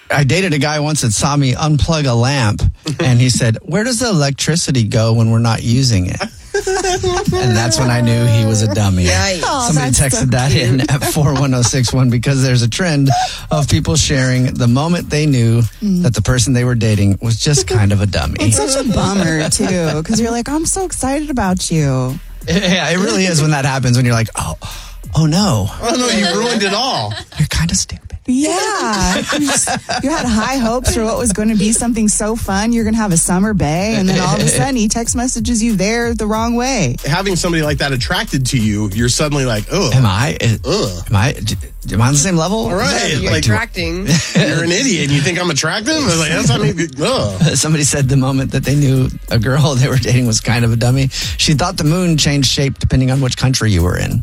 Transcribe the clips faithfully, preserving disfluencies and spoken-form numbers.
I dated a guy once that saw me unplug a lamp, and he said, "Where does the electricity go when we're not using it?" And that's when I knew he was a dummy. Oh, Somebody texted so that cute. in at four one zero six one because there's a trend of people sharing the moment they knew mm. that the person they were dating was just kind of a dummy. It's such a bummer, too, because you're like, I'm so excited about you. Yeah, it really is when that happens, when you're like, oh, oh no. Oh, no, you ruined it all. You're kind of stupid. Yeah. You, just, you had high hopes for what was going to be something so fun. You're going to have a summer bay, and then all of a sudden he text messages you there the wrong way. Having somebody like that attracted to you, you're suddenly like, ugh. Am I? Ugh. Am I? Am I on the same level? All right. You're like, attracting. You're an idiot and you think I'm attractive? I was like, that's not me. Ugh. Somebody said the moment that they knew a girl they were dating was kind of a dummy, she thought the moon changed shape depending on which country you were in.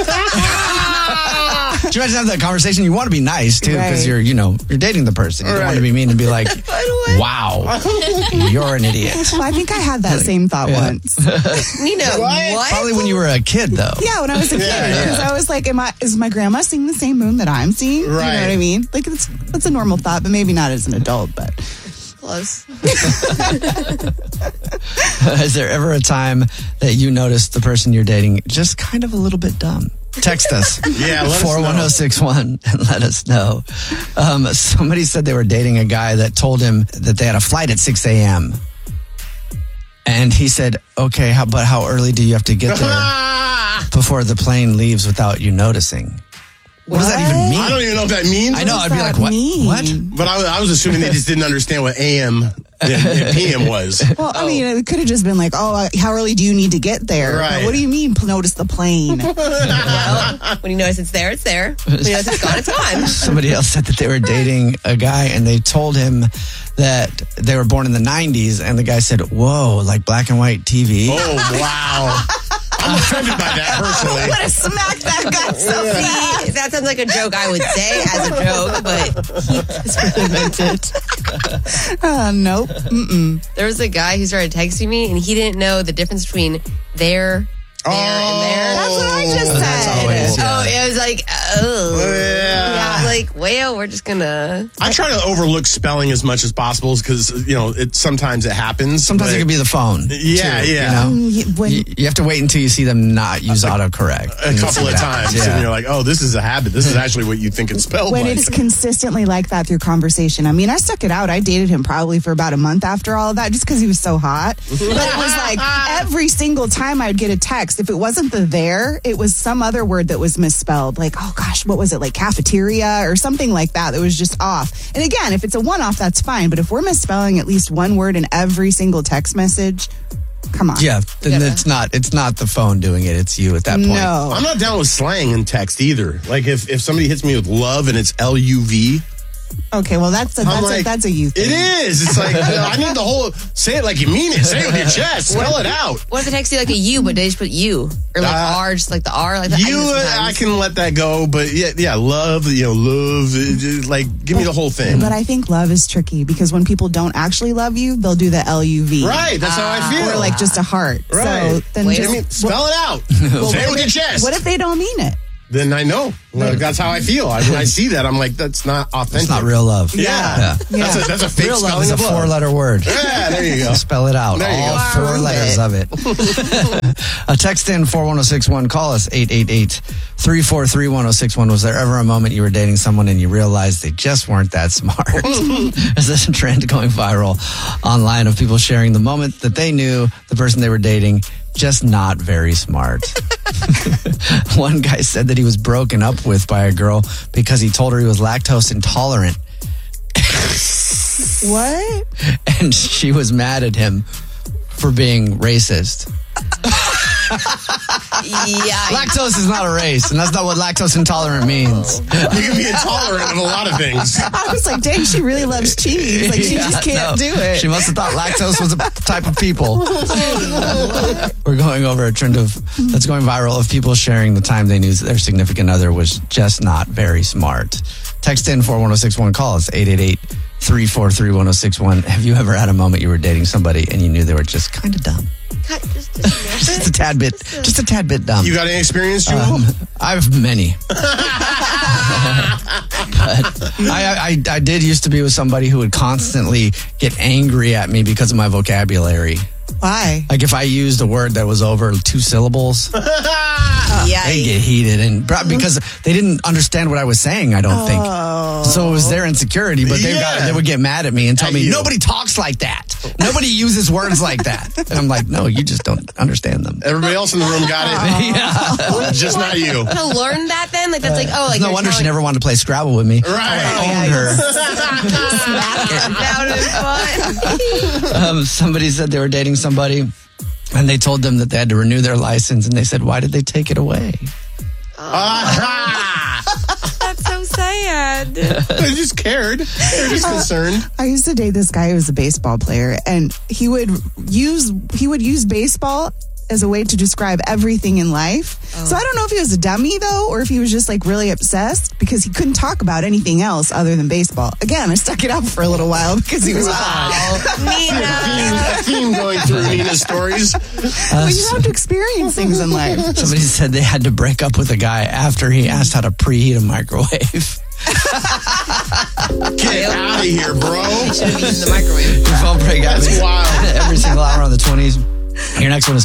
Do you imagine having that conversation? You want to be nice, too, because right. you're, you know, you're dating the person. You right. don't want to be mean and be like, wow, you're an idiot. Well, I think I had that same thought yeah. once. Nina, what? what? Probably when you were a kid, though. Yeah, when I was a kid. Because yeah, yeah. I was like, am I, is my grandma seeing the same moon that I'm seeing? Right. You know what I mean? Like, it's, it's a normal thought, but maybe not as an adult, but... Close. Is there ever a time that you noticed the person you're dating just kind of a little bit dumb? Text us. Yeah, let us know. four one zero six one and let us know. Um, somebody said they were dating a guy that told him that they had a flight at six a.m. And he said, okay, how, but how early do you have to get there before the plane leaves without you noticing? What, what does that even mean? I don't even know what that means. I know. What I'd be like, what? Mean? What? But I, I was assuming they just didn't understand what A M and, and P M was. Well, I mean, it could have just been like, oh, how early do you need to get there? Right. But what do you mean, notice the plane? Well, when you notice it's there, it's there. When you notice it's gone, it's gone. Somebody else said that they were dating a guy and they told him that they were born in the nineties, and the guy said, whoa, like black and white T V? Oh, wow. I'm offended by that, personally. I would have smacked that guy so yeah. See, that sounds like a joke I would say as a joke, but he just really meant it. Uh, nope. Mm-mm. There was a guy who started texting me, and he didn't know the difference between there, there, oh, and there. That's what I just oh, said. That's always, yeah. Oh, it was like, oh. Yeah. yeah. Like, well, we're just gonna... I try to overlook spelling as much as possible because, you know, it sometimes it happens. Sometimes but, it could be the phone. Yeah, too, yeah. You know? When, you, you have to wait until you see them not use autocorrect. A couple of times. Yeah. And you're like, oh, this is a habit. This is actually what you think it's spelled when like. it's consistently like that through conversation. I mean, I stuck it out. I dated him probably for about a month after all of that just because he was so hot. But it was like every single time I would get a text, if it wasn't the there, it was some other word that was misspelled. Like, oh gosh, what was it? Like cafeteria or something like that that was just off. And again, if it's a one-off, that's fine. But if we're misspelling at least one word in every single text message, come on. Yeah, then it's not it's not the phone doing it. It's you at that point. No. I'm not down with slang in text either. Like if, if somebody hits me with love and it's L U V. Okay, well, that's a, that's, like, a, that's a you thing. It is. It's like, I need the whole, say it like you mean it. Say it with your chest. Spell it out. What if they text you like a U, but they just put U? Or like Uh, R, just like the R? Like that? You, I, I can let that go, but yeah, yeah, love, you know, love, uh, like, give me the whole thing. But I think love is tricky because when people don't actually love you, they'll do the L U V. Right, that's how I feel. Or like just a heart. Right. So then Wait, just, I mean, spell it out. well, Say it what with your if- chest. What if they don't mean it? Then I know. Well, that's how I feel. I, when I see that, I'm like, that's not authentic. It's not real love. Yeah. Yeah. That's, a, that's a fake Real love spelling is a of love. four-letter word. Yeah, there you go. Spell it out. There you All go. four Prove letters it. of it. A text in four one zero six one. Call us eight eight eight, three four three, one zero six one. Was there ever a moment you were dating someone and you realized they just weren't that smart? Is this a trend going viral online of people sharing the moment that they knew the person they were dating just not very smart? One guy said that he was broken up with by a girl because he told her he was lactose intolerant. What? And she was mad at him for being racist. Yeah. Lactose is not a race, and that's not what lactose intolerant means. You can be intolerant of a lot of things. I was like, dang, she really loves cheese. Like, she Yeah, just can't no. do it. She must have thought lactose was a type of people. We're going over a trend of that's going viral of people sharing the time they knew that their significant other was just not very smart. Text in four one zero six one. Call us eight eight eight, three four three, one zero six one. Have you ever had a moment you were dating somebody and you knew they were just kind of dumb? Cut, just, just, Just a tad bit, just a tad bit dumb. You got any experience, Jewel? Um, I have many. I, I I did used to be with somebody who would constantly get angry at me because of my vocabulary. Why? Like if I used a word that was over two syllables, Yeah. they get heated, and pro- because they didn't understand what I was saying. I don't think so. It was their insecurity, but they got Yeah. they would get mad at me and tell At me you. nobody talks like that. Nobody uses words like that. And I'm like, no, you just don't understand them. Everybody else in the room got it. Yeah. Just not you. To learn that then? Like, that's like, oh, like, No you're wonder she telling- never wanted to play Scrabble with me. Right. I owned her. That would have been fun. Um, somebody said they were dating somebody, and they told them that they had to renew their license, and they said, why did they take it away? Ah. That's so sad. They just cared. They were just concerned. I used to date this guy who was a baseball player, and he would use he would use baseball as a way to describe everything in life. So I don't know if he was a dummy though, or if he was just like really obsessed because he couldn't talk about anything else other than baseball. Again, I stuck it out for a little while because he was hot. Nina. A theme going through Nina's stories. Well, you have to experience things in life. Somebody said they had to break up with a guy after he asked how to preheat a microwave. Get out of here, bro. Should have been in the microwave. Phone break That's wild. every single hour on the twenties. Your next one is